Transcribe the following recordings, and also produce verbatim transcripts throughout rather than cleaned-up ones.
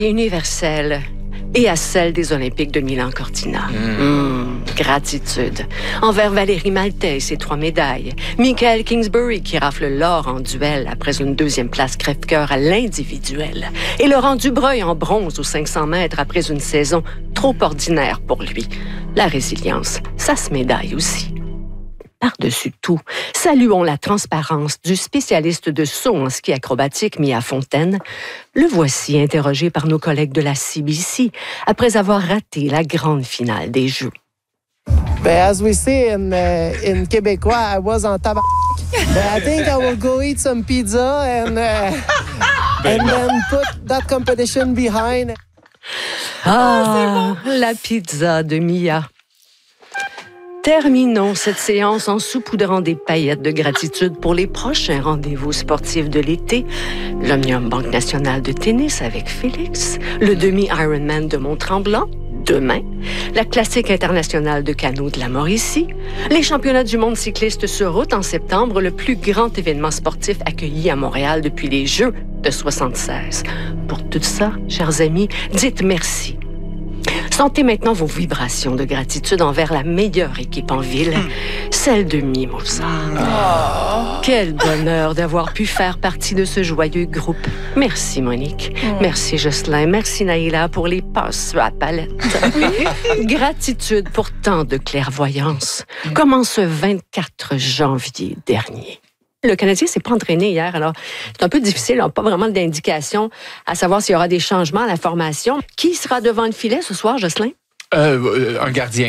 Universelle et à celle des Olympiques de Milan-Cortina. Mmh. Mmh, gratitude envers Valérie Maltais et ses trois médailles, Michael Kingsbury qui rafle l'or en duel après une deuxième place crève-cœur à l'individuel et Laurent Dubreuil en bronze aux cinq cents mètres après une saison trop ordinaire pour lui. La résilience, ça se médaille aussi. Par-dessus tout, saluons la transparence du spécialiste de saut en ski acrobatique Mia Fontaine. Le voici interrogé par nos collègues de la C B C après avoir raté la grande finale des Jeux. But as we say in, uh, in Québécois, I was on tabac. But I think I will go eat some pizza and, uh, and then put that competition behind. Ah, bon. La pizza de Mia. Terminons cette séance en saupoudrant des paillettes de gratitude pour les prochains rendez-vous sportifs de l'été. L'Omnium Banque Nationale de tennis avec Félix, le demi-Ironman de Mont-Tremblant, demain, la classique internationale de canot de la Mauricie, les championnats du monde cycliste sur route en septembre, le plus grand événement sportif accueilli à Montréal depuis les Jeux de soixante-seize. Pour tout ça, chers amis, dites merci. Sentez maintenant vos vibrations de gratitude envers la meilleure équipe en ville, celle de Mimosa. Oh. Quel bonheur d'avoir pu faire partie de ce joyeux groupe. Merci Monique, mm. merci Jocelyn, merci Naïla pour les passes sur la palette. Gratitude pour tant de clairvoyance, mm. comme en ce vingt-quatre janvier dernier. Le Canadien s'est pas entraîné hier, alors c'est un peu difficile, on n'a pas vraiment d'indication à savoir s'il y aura des changements à la formation. Qui sera devant le filet ce soir, Jocelyn? Euh, un gardien.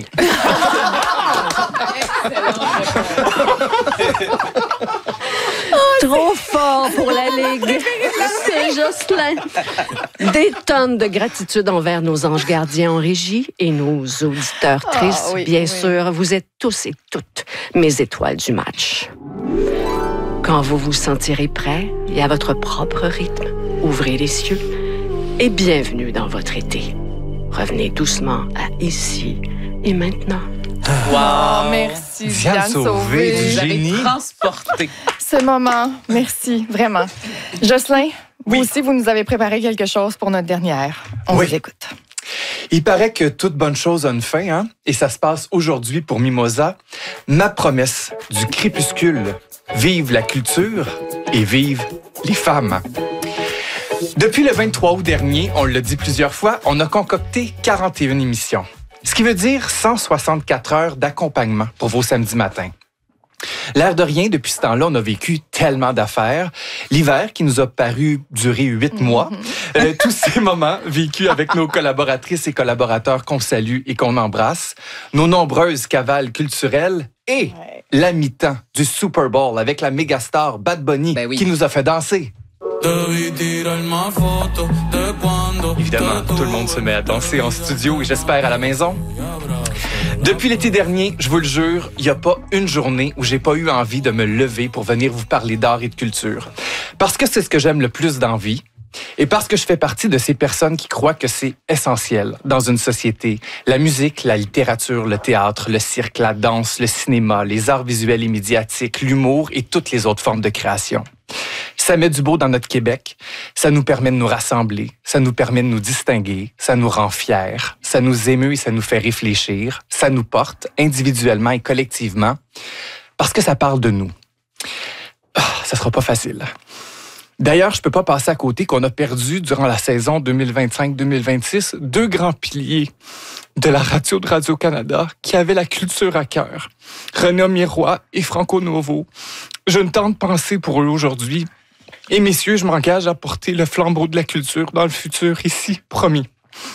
Trop fort pour la Ligue. C'est Jocelyn. Des tonnes de gratitude envers nos anges gardiens en régie et nos auditeurs tristes. Oh, oui, bien oui. sûr, vous êtes tous et toutes mes étoiles du match. Quand vous vous sentirez prêt et à votre propre rythme, ouvrez les cieux et bienvenue dans votre été. Revenez doucement à ici et maintenant. Wow, merci Diane, Diane Sauvé, du vous génie. avez transporté ce moment. Merci, vraiment. Jocelyn, oui. vous aussi, vous nous avez préparé quelque chose pour notre dernière. On oui. vous écoute. Il paraît que toute bonne chose a une fin, hein? Et ça se passe aujourd'hui pour Mimosa. Ma promesse du crépuscule. Vive la culture et vive les femmes. Depuis le vingt-trois août dernier, on l'a dit plusieurs fois, on a concocté quarante et une émissions. Ce qui veut dire cent soixante-quatre heures d'accompagnement pour vos samedis matins. L'air de rien, depuis ce temps-là, on a vécu tellement d'affaires. L'hiver qui nous a paru durer huit mois. Euh, tous ces moments vécus avec nos collaboratrices et collaborateurs qu'on salue et qu'on embrasse. Nos nombreuses cavales culturelles et ouais. la mi-temps du Super Bowl avec la mégastar Bad Bunny ben oui. qui nous a fait danser. Évidemment, tout le monde se met à danser en studio et j'espère à la maison. Depuis l'été dernier, je vous le jure, il n'y a pas une journée où j'ai pas eu envie de me lever pour venir vous parler d'art et de culture. Parce que c'est ce que j'aime le plus dans la vie. Et parce que je fais partie de ces personnes qui croient que c'est essentiel dans une société. La musique, la littérature, le théâtre, le cirque, la danse, le cinéma, les arts visuels et médiatiques, l'humour et toutes les autres formes de création. Ça met du beau dans notre Québec, ça nous permet de nous rassembler, ça nous permet de nous distinguer, ça nous rend fiers, ça nous émeut et ça nous fait réfléchir, ça nous porte individuellement et collectivement, parce que ça parle de nous. Ah, ça sera pas facile. D'ailleurs, je peux pas passer à côté qu'on a perdu durant la saison deux mille vingt-cinq deux mille vingt-six deux grands piliers de la radio de Radio-Canada qui avaient la culture à cœur. René Miroir et Franco Novo. Je ne tente de penser pour eux aujourd'hui. Et messieurs, je m'engage à porter le flambeau de la culture dans le futur ici, promis.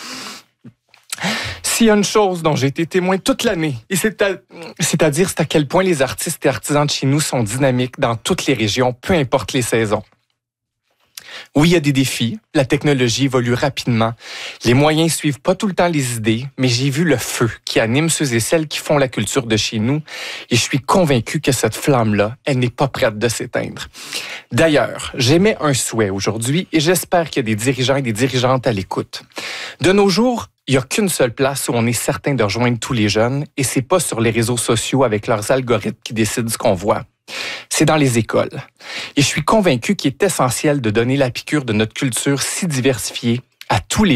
S'il y a une chose dont j'ai été témoin toute l'année, et c'est à, c'est-à-dire c'est à quel point les artistes et artisans de chez nous sont dynamiques dans toutes les régions, peu importe les saisons. Oui, il y a des défis. La technologie évolue rapidement. Les moyens suivent pas tout le temps les idées, mais j'ai vu le feu qui anime ceux et celles qui font la culture de chez nous et je suis convaincu que cette flamme-là, elle n'est pas prête de s'éteindre. D'ailleurs, j'émets un souhait aujourd'hui et j'espère qu'il y a des dirigeants et des dirigeantes à l'écoute. De nos jours, il n'y a qu'une seule place où on est certain de rejoindre tous les jeunes et c'est pas sur les réseaux sociaux avec leurs algorithmes qui décident ce qu'on voit. C'est dans les écoles. Et je suis convaincu qu'il est essentiel de donner la piqûre de notre culture si diversifiée à tous les